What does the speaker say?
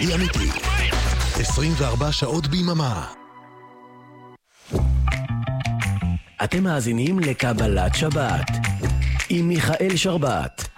הכי אמיתי. 24 שעות ביממה. אתם מאזינים לקבלת שבת עם מיכאל שרבט.